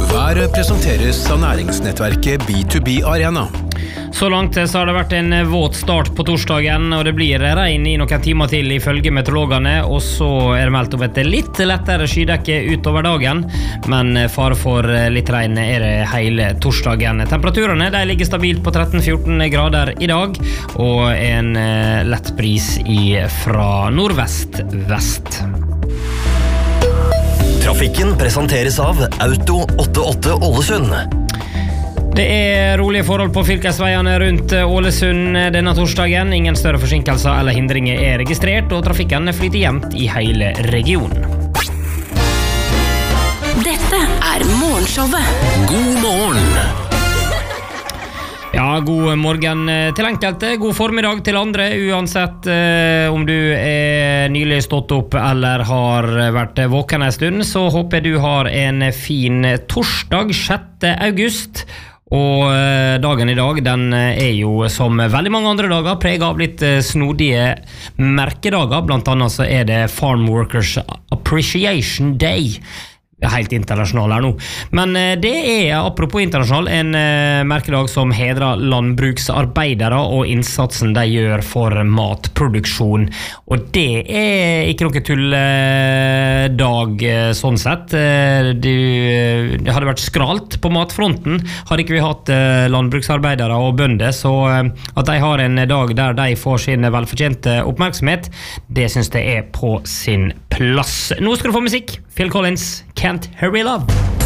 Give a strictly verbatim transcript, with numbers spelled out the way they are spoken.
Været presenteres av næringsnettverket B to B Arena. Så langt så har det vært en våt start på torsdagen, og det blir regn i noen timer til ifølge meteorologene, og så er det meldt om et litt lettere skydekke utover dagen, men fare for litt regn er det hele torsdagen. Temperaturene de ligger stabilt på tretten til fjorten grader i dag, og en lett bris i fra nordvest-vest. Trafikken presenteres av Auto åttiåtte Ålesund. Det er rolige forhold på fylkesveiene rundt Ålesund denne torsdagen. Ingen større forsinkelser eller hindringer er registrert, og trafikken flyter jevnt i hele regionen. Dette er morgenshowet. God morgen! Ja, god morgen til enkelte, god formiddag til andre, uansett eh, om du er nylig stått opp eller har vært våken en stund, så håper jeg du har en fin torsdag sjette august. Og dagen i dag, den er jo som veldig mange andre dager preget av litt snodige merkedager. Blant annet så er det Farm Workers Appreciation Day. Helt internasjonal her nå. Men det er, apropos internasjonal, en merkedag som hedrer landbruksarbeidere og innsatsen de gjør for matproduksjon. Og det er ikke noe tulledag sånn sett. Det hadde vært skralt på matfronten hadde ikke vi hatt landbruksarbeidere og bønder, så at de har en dag der de får sin velfortjente oppmerksomhet, det synes jeg er på sin plass. Nå skal du få musikk. Phil Collins, Can't Hurry Love.